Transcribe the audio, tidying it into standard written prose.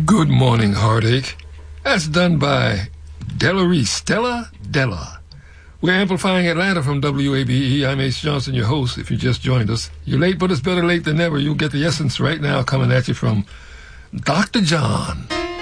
Good Morning Heartache. That's done by Stella Della. We're amplifying Atlanta from WABE. I'm Ace Johnson, your host, if you just joined us. You're late, but it's better late than never. You'll get the essence right now coming at you from Dr. John.